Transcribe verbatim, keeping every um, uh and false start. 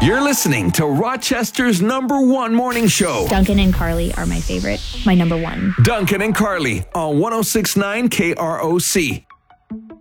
You're listening to Rochester's number one morning show. Duncan and Carly are my favorite, my number one. Duncan and Carly on one oh six point nine K R O C.